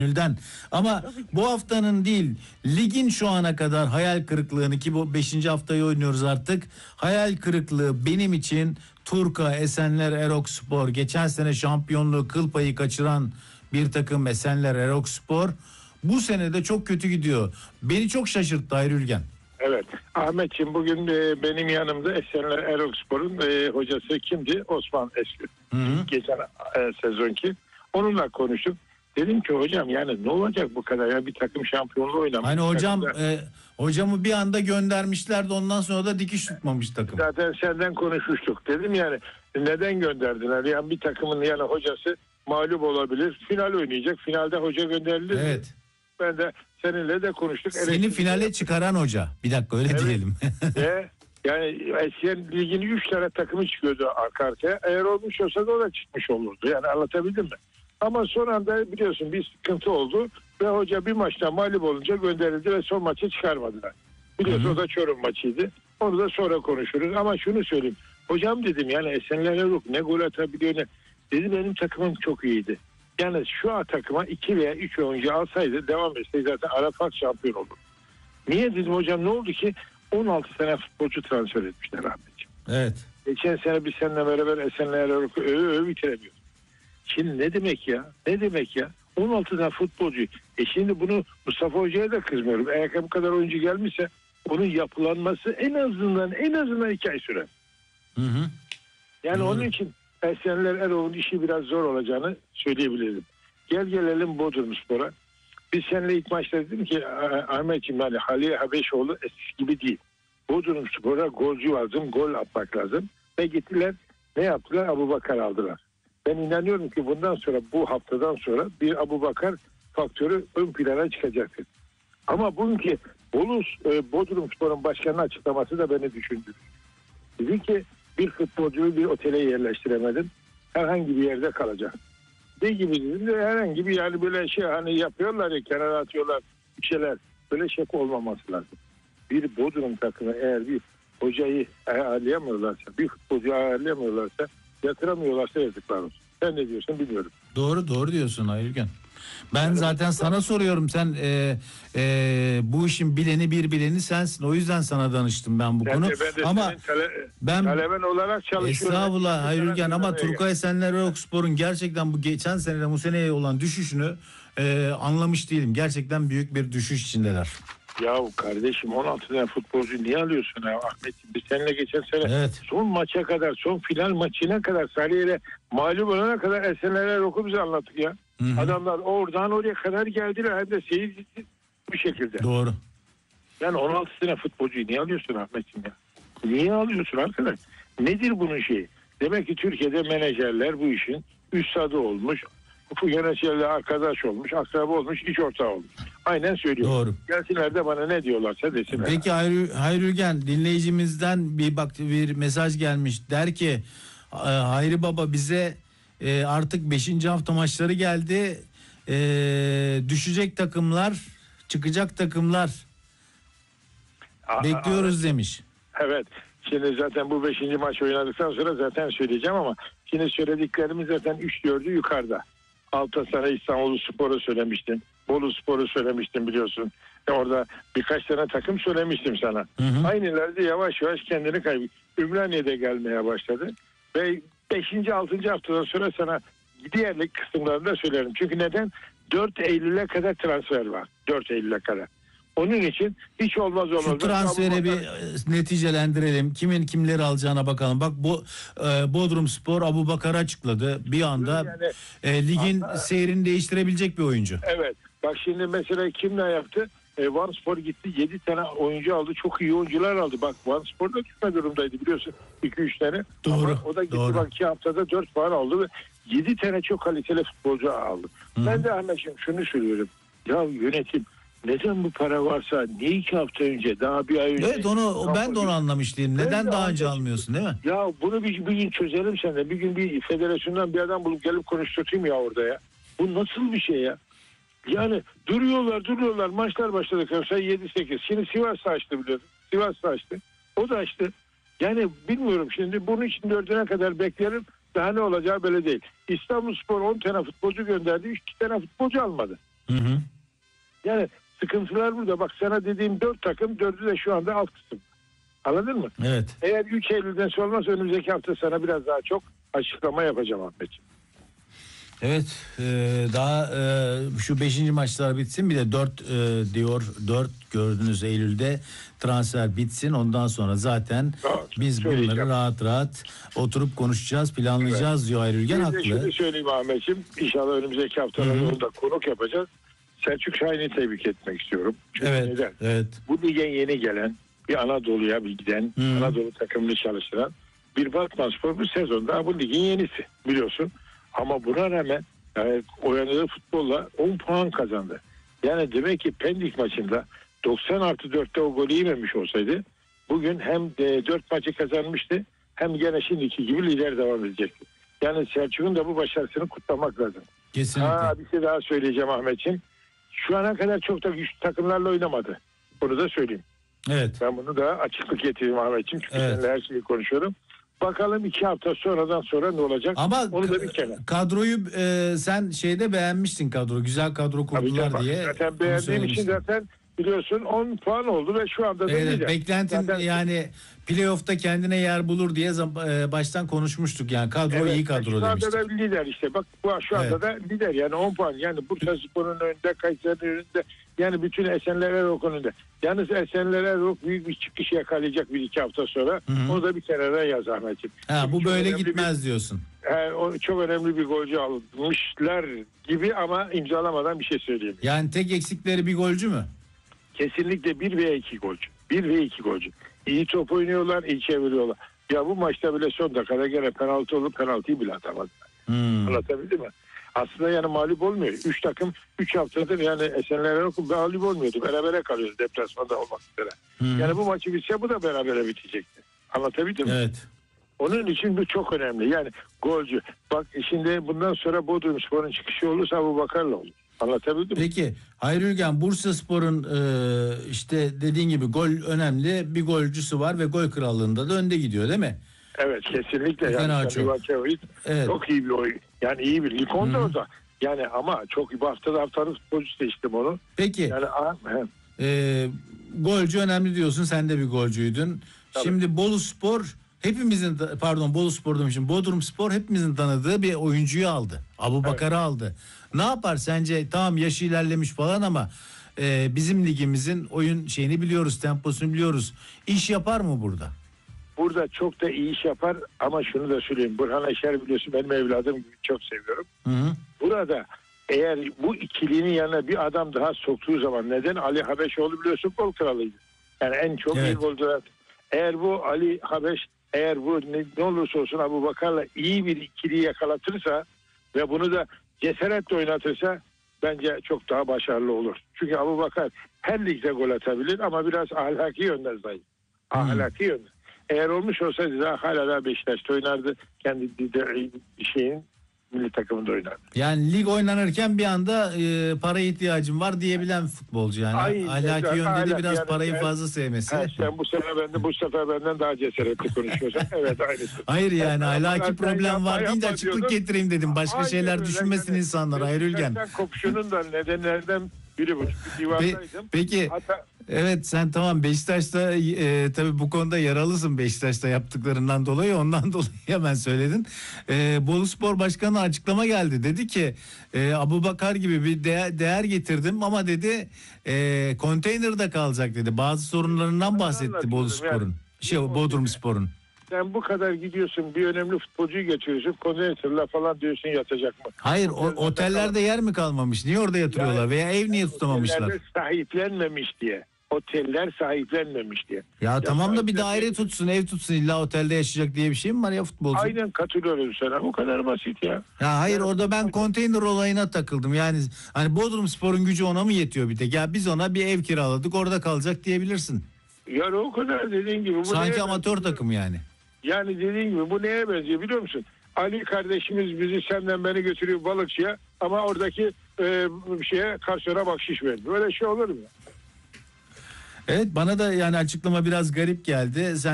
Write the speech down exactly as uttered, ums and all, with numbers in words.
Gönülden. Ama bu haftanın değil, ligin şu ana kadar hayal kırıklığını, ki bu beşinci haftayı oynuyoruz artık. Hayal kırıklığı benim için Turka, Esenler, Erokspor. Geçen sene şampiyonluğu kıl payı kaçıran bir takım Esenler, Erokspor. Bu sene de çok kötü gidiyor. Beni çok şaşırttı Hayri Ülgen. Evet. Ahmetciğim, bugün e, benim yanımda Esenler Erokspor'un e, hocası kimdi? Osman Eski. Geçen e, sezonki. Onunla konuştum. Dedim ki hocam, yani ne olacak bu kadar ya, bir takım şampiyonluğu oynamış. Hani hocam Takımda... e, hocamı bir anda göndermişlerdi, ondan sonra da dikiş tutmamış takım. Zaten senden konuşmuştuk. Dedim yani neden gönderdiler? Yani bir takımın yani hocası mağlup olabilir. Final oynayacak. Finalde hoca gönderilir. Evet. Ben de seninle de konuştuk. Seni finale çıkaran hoca. Bir dakika öyle evet. diyelim. Ve yani Eskişehir Ligi'nin üç tane takımı çıkıyordu arka arkaya. Eğer olmuş olsa da o da çıkmış olurdu. Yani anlatabildim mi? Ama son anda biliyorsun bir sıkıntı oldu ve hoca bir maçtan mağlup olunca gönderildi ve son maçı çıkarmadılar. Biliyorsun, Hı-hı. o da Çorum maçıydı. Onu da sonra konuşuruz. Ama şunu söyleyeyim. Hocam dedim, yani Esenler Erok ne gol atabiliyor ne. Dedi benim takımım çok iyiydi. Yani şu an takıma iki veya üç oyuncu alsaydı, devam etseydi zaten Arafat şampiyon olur. Niye dedim hocam, ne oldu ki? on altı tane futbolcu transfer etmişler Ahmetciğim. Evet. Geçen sene biz seninle beraber Esenler Erok'u öve öve bitiremiyorduk. Şimdi ne demek ya? Ne demek ya? on altı tane futbolcu. E şimdi bunu Mustafa Hoca'ya da kızmıyorum. Eğer bu kadar oyuncu gelmişse onun yapılanması en azından en azından iki ay sürer. Hı hı. Yani Doğru. onun için Esenler Erol'un işi biraz zor olacağını söyleyebilirim. Gel gelelim Bodrumspor'a. Biz seninle ilk maçta dedim ki Ahmetciğim, yani Halil Habeşoğlu eskisi gibi değil. Bodrumspor'a golcü lazım, gol atmak lazım. Ve gittiler, ne yaptılar? Abubakar aldılar. Ben inanıyorum ki bundan sonra, bu haftadan sonra bir Abubakar faktörü ön plana çıkacaktır. Ama bugünkü Bolu e, Bodrumspor'un başkanının açıklaması da beni düşündürdü. Dedi ki bir futbolcuyu bir otele yerleştiremedim. Herhangi bir yerde kalacak. Ne gibi dedim de, herhangi bir, yani böyle şey hani yapıyorlar ya, kenara atıyorlar bir şeyler. Böyle şey olmaması lazım. Bir Bodrum takımı eğer bir hocayı ayarlayamıyorlarsa, bir futbolcuyu ayarlayamıyorlarsa, yatıramıyorlarsa yazıklar olsun. Sen ne diyorsun bilmiyorum. Doğru doğru diyorsun Hayri Ülgen. Ben zaten sana soruyorum, sen e, e, bu işin bileni bir bileni sensin. O yüzden sana danıştım ben bu Ben konu. de, ben de ama tale, ben taleben olarak çalışıyorum. Estağfurullah Hayri Ülgen, ama Turgay Turka Esenler Erokspor'un gerçekten bu geçen seneden bu seneye olan düşüşünü e, anlamış değilim. Gerçekten büyük bir düşüş içindeler. Yahu kardeşim, on altı tane futbolcu niye alıyorsun ya Ahmetciğim? Biz seninle geçen sene Evet. son maça kadar, son final maçına kadar, Sarıyer'e mağlup olana kadar Esenler Erok'u bize anlattık ya. Hı hı. Adamlar oradan oraya kadar geldiler, hem de seyirci bu şekilde. Doğru. Yani on altı tane futbolcuyu niye alıyorsun Ahmetciğim ya? Niye alıyorsun arkadaş? Nedir bunun şeyi? Demek ki Türkiye'de menajerler bu işin üstadı olmuş. Bu yöneticilerle arkadaş olmuş, akraba olmuş, iş ortağı olmuş. Aynen söylüyor. Doğru. Gelsinler de bana ne diyorlarsa desinler. Peki Hayri, Hayri Ülgen, dinleyicimizden bir bak bir mesaj gelmiş. Der ki Hayri Baba, bize e, artık beşinci hafta maçları geldi. E, düşecek takımlar, çıkacak takımlar Aa, bekliyoruz demiş. Evet. Şimdi zaten bu beşinci maç oynadıktan sonra zaten söyleyeceğim, ama şimdi söylediklerimiz zaten üç dördü yukarıda. Altı sene İstanbul Spor'u söylemiştim. Bolu Spor'u söylemiştim biliyorsun. E orada birkaç tane takım söylemiştim sana. Hı hı. Aynıları da yavaş yavaş kendini kaybediyor. Ümraniye'de gelmeye başladı. Ve beşinci altıncı haftadan sonra sana diğer kısımlarında söylerim. Çünkü neden? dört Eylül'e kadar transfer var. dört Eylül'e kadar. Onun için hiç olmaz olmaz. Şu transferi bir neticelendirelim. Kimin kimleri alacağına bakalım. Bak bu e, Bodrumspor Abubakar'ı açıkladı. Bir anda yani, e, ligin hatta, seyrini değiştirebilecek bir oyuncu. Evet. Bak şimdi mesela kim ne yaptı? E, Vanspor gitti, yedi tane oyuncu aldı. Çok iyi oyuncular aldı. Bak Vanspor da düşme durumdaydı biliyorsun. iki üç tane. Doğru. Ama o da gitti, doğru. bak iki haftada dört puan aldı ve yedi tane çok kaliteli futbolcu aldı. Hı-hı. Ben de Ahmetciğim şunu söylüyorum. Ya yönetim, neden bu para varsa niye iki hafta önce, daha bir ay önce? Evet, onu ben de onu anlamış değilim. Neden daha önce almıyorsun, değil mi? Ya bunu bir, bir gün çözelim seninle. Bir gün bir federasyondan bir adam bulup gelip konuşturayım ya orada ya. Bu nasıl bir şey ya? Yani duruyorlar duruyorlar maçlar başladıktan sonra yedi sekiz. Şimdi Sivas açtı biliyorsun. Sivas açtı. O da açtı. Yani bilmiyorum, şimdi bunun için dördüne kadar beklerim. Daha ne olacağı belli değil. İstanbulspor on tane futbolcu gönderdi. üç tane futbolcu almadı. Hı hı. Yani sıkıntılar burada. Bak sana dediğim dört takım, dördü de şu anda alt kısım. Anladın mı? Evet. Eğer üç Eylül'den sonra olmazsa önümüzdeki hafta sana biraz daha çok açıklama yapacağım Ahmetciğim. Evet, e, daha e, şu beşinci maçlar bitsin, bir de dört e, diyor, dört gördünüz Eylül'de transfer bitsin, ondan sonra zaten Tamam, biz bunları söyleyeceğim. rahat rahat oturup konuşacağız, planlayacağız diyor Ayrülgen, Bir de haklı. şunu söyleyeyim Ahmetciğim. İnşallah önümüzdeki haftalarda onu da konuk yapacağız. Selçuk Şahin'i tebrik etmek istiyorum. Çünkü Evet, neden? evet. Bu lige yeni gelen, bir Anadolu'ya bir giden, Hı. Anadolu takımını çalıştıran bir Batmanspor bu sezonda bu ligin yenisi biliyorsun. Ama buna rağmen yani oynadığı futbolla on puan kazandı. Yani demek ki Pendik maçında doksan artı dörtte o golü yememiş olsaydı bugün hem de dört maçı kazanmıştı hem gene şimdiki gibi lider devam edecekti. Yani Selçuk'un da bu başarısını kutlamak lazım. Kesinlikle. Ha, bir şey daha söyleyeceğim Ahmetciğim. Şu ana kadar çok da güçlü takımlarla oynamadı. Bunu da söyleyeyim. Evet. Ben bunu da açıklık getireyim Ahmetciğim. Çünkü Evet. seninle her şeyi konuşuyorum. Bakalım iki hafta sonradan sonra ne olacak? Ama Onu da bir kere. kadroyu e, sen şeyde beğenmiştin, kadro güzel kadro Tabii kurdular canım, diye. zaten onu beğendiğim için söylemiştin. zaten biliyorsun on puan oldu ve şu anda da Evet, lider. beklentin Zaten- yani playoff'ta kendine yer bulur diye zam- e, baştan konuşmuştuk, yani kadro Evet, iyi kadro şu anda demiştik. da lider işte. Bak bu şu anda Evet. da lider yani on puan. Yani Bursa Spor'un önünde, Kayseri'nin önünde. Yani bütün Esenler Erok önünde. Yalnız Esenler Erok büyük bir çıkış yakalayacak bir iki hafta sonra. Hı hı. Onu da bir kenara yaz Ahmetciğim. Ha, bu Çünkü çok böyle önemli gitmez diyorsun. Bir, e, o çok önemli bir golcü almışlar gibi ama imzalamadan bir şey söyleyeyim. Yani tek eksikleri bir golcü mü? Kesinlikle bir veya iki golcü. Bir ve iki golcü. İyi top oynuyorlar, iyi çeviriyorlar. Ya bu maçta bile son dakikada gene penaltı olup penaltıyı bile atamadı. Hmm. Anlatabildim mi? Aslında yani mağlup olmuyor. Üç takım üç haftadır yani Esenler Erok mağlup olmuyordu. Berabere kalıyordu deplasmanda olmak üzere. Hmm. Yani bu maçı bitse bu da berabere bitecekti. Anlatabildim mi? Evet. Onun için bu çok önemli. Yani golcü. Bak şimdi bundan sonra Bodrumspor'un çıkışı olursa Abubakar'la olur. Anlatabildim mi? Peki Hayri Ülgen, Bursaspor'un e, işte dediğin gibi gol önemli, bir golcüsü var ve gol krallığında da önde gidiyor değil mi? Evet kesinlikle. Fena Yani çok. Şabivaçeviç Evet. çok iyi bir oyun. Yani iyi bir. İlk onda Hı. o da. Yani ama çok iyi. Bu hafta da haftanın futbolcusu seçtim onu. Peki Yani ah, he. e, golcü önemli diyorsun, sen de bir golcüydün. Tabii. Şimdi Boluspor hepimizin, pardon Boluspor demişim, Bodrumspor hepimizin tanıdığı bir oyuncuyu aldı. Abubakar'ı aldı. Ne yapar sence? Tamam, yaşı ilerlemiş falan ama e, bizim ligimizin oyun şeyini biliyoruz, temposunu biliyoruz. İş yapar mı burada? Burada çok da iyi iş yapar ama şunu da söyleyeyim. Burhan Eşer biliyorsun benim evladım gibi çok seviyorum. Hı hı. Burada eğer bu ikilinin yanına bir adam daha soktuğu zaman neden Ali Habeşoğlu biliyorsun gol kralıydı. Yani en çok Evet. iyi golcüler. Eğer bu Ali Habeş eğer bu ne, ne olursa olsun Abubakar'la iyi bir ikiliyi yakalatırsa ve bunu da cesaretle oynatırsa bence çok daha başarılı olur. Çünkü Abubakar her ligde gol atabilir ama biraz ahlaki yönden zayıf. Ahlaki yönden. Eğer olmuş olsaydı daha hala daha Beşiktaş'ta oynardı. Kendi de- şeyin milli takımında oynardı. Yani lig oynanırken bir anda e, para ihtiyacım var diyebilen futbolcu yani. Aynen, Ahlaki evet, yönde de ahlak biraz yani. parayı Evet. fazla sevmesi. Ha, sen bu sefer benden bu sefer benden daha cesaretli konuşuyorsun. Evet aynısı. Hayır yani Ama ahlaki sen problem yapma, var deyince yapma açıklık diyordun. getireyim dedim. Başka Aynen şeyler öyle. düşünmesin Yani insanlar. Hayır Ülgen. Beşiktaş'tan kopuşunun da nedenlerinden biri bu. Çünkü Pe- divandaydım. peki Hatta evet, sen tamam Beşiktaş'ta e, tabii bu konuda yaralısın, Beşiktaş'ta yaptıklarından dolayı, ondan dolayı hemen söyledin. E, Boluspor Başkanı açıklama geldi. Dedi ki e, Abubakar gibi bir değer, değer getirdim ama dedi e, konteynerde kalacak dedi. Bazı sorunlarından bahsetti anlatıyorum Boluspor'un. yani. Şey Bodrumspor'un. sen bu kadar gidiyorsun bir önemli futbolcuyu getiriyorsun. Konjonktürle falan diyorsun yatacak mı? Hayır, o, otellerde yer mi kalmamış? Niye orada yatırıyorlar? Yani- Veya ev niye tutamamışlar? Otellerde sahiplenmemiş diye. Oteller sahiplenmemiş diye. Ya tamam da bir sahiplenmemiş- daire tutsun, ev tutsun, illa otelde yaşayacak diye bir şey mi var ya futbolcu? Aynen katılıyorum sana. Bu kadar basit ya. Ya hayır, Yani- orada ben konteyner olayına takıldım. Yani hani Bodrumspor'un gücü ona mı yetiyor bir tek? Ya biz ona bir ev kiraladık, orada kalacak diyebilirsin. Yani o kadar dediğin gibi. Bu Sanki neye amatör benziyor? takım yani. Yani dediğin gibi bu neye benziyor biliyor musun? Ali kardeşimiz bizi senden beni götürüyor balıkçıya ama oradaki e, şeye karsiyona bahşiş vermiyor. Böyle şey olur mu? Evet, bana da yani açıklama biraz garip geldi. Sen